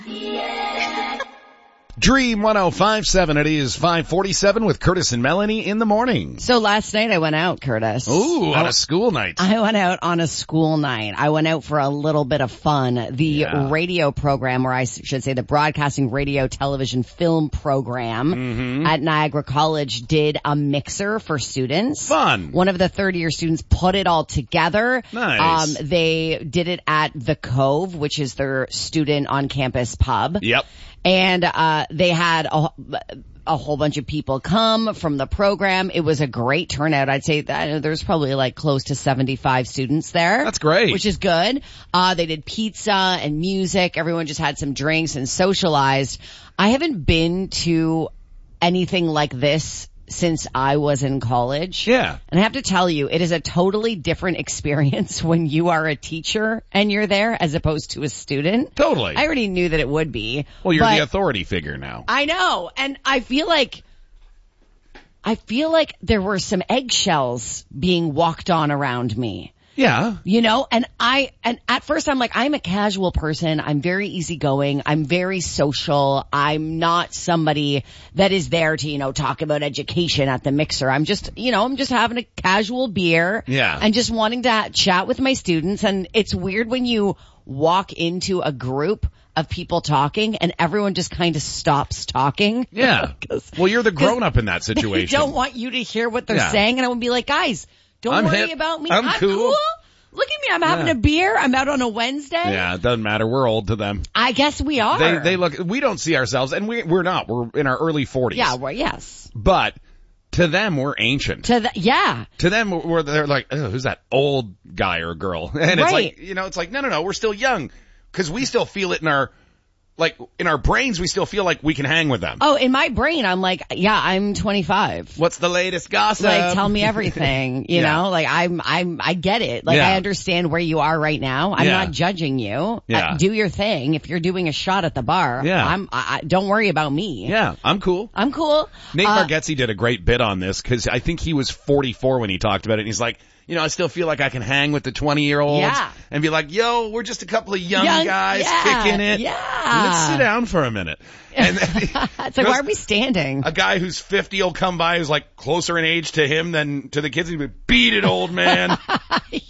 Dream 105.7. It is 5:47 with Curtis and Melanie in the morning. So last night I went out, Curtis. Ooh, on a school night. I went out on a school night. I went out for a little bit of fun. The radio program, or I should say the broadcasting radio television film program at Niagara College did a mixer for students. Fun. One of the third-year students put it all together. Nice. They did it at The Cove, which is their student on-campus pub. Yep. And they had a whole bunch of people come from the program. It was a great turnout. I'd say that there's probably like close to 75 students there. That's great. Which is good. They did pizza and music. Everyone just had some drinks and socialized. I haven't been to anything like this since I was in college. Yeah. And I have to tell you, it is a totally different experience when you are a teacher and you're there as opposed to a student. Totally. I already knew that it would be. Well, you're the authority figure now. I know. And I feel like there were some eggshells being walked on around me. Yeah. You know, and at first I'm like, I'm a casual person. I'm very easygoing. I'm very social. I'm not somebody that is there to, talk about education at the mixer. I'm just having a casual beer. Yeah. And just wanting to chat with my students. And it's weird when you walk into a group of people talking and everyone just kind of stops talking. Yeah. Well, you're the grown up in that situation. They don't want you to hear what they're saying. And I would be like, guys, don't worry hip. about me. I'm cool. Look at me. I'm having a beer. I'm out on a Wednesday. Yeah, it doesn't matter. We're old to them. I guess we are. They look, we don't see ourselves, and we're not. We're in our early 40s. Yeah, well, yes. But to them, we're ancient. To them, they're like, oh, who's that old guy or girl? And it's like, it's like, no, we're still young. Cause we still feel it in our brains, we still feel like we can hang with them. Oh, in my brain, I'm like, yeah, I'm 25. What's the latest gossip? Like, tell me everything, you know? Like, I get it. Like, I understand where you are right now. I'm not judging you. Yeah. Do your thing. If you're doing a shot at the bar, don't worry about me. Yeah, I'm cool. Nate Bargatze did a great bit on this because I think he was 44 when he talked about it, and he's like, I still feel like I can hang with the 20-year-olds and be like, yo, we're just a couple of young guys kicking it. Yeah. Let's sit down for a minute. And it's like, why are we standing? A guy who's 50 will come by who's like closer in age to him than to the kids. He'd be, beat it, old man.